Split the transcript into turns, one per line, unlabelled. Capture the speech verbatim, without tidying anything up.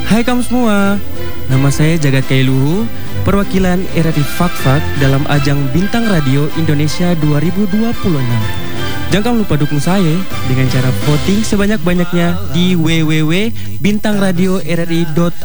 Hai kamu semua, nama saya Jagat Kailuhu, perwakilan R R I Fak-Fak dalam ajang Bintang Radio Indonesia dua ribu dua puluh enam. Jangan lupa dukung saya dengan cara voting sebanyak-banyaknya di w w w titik bintang radio r r i titik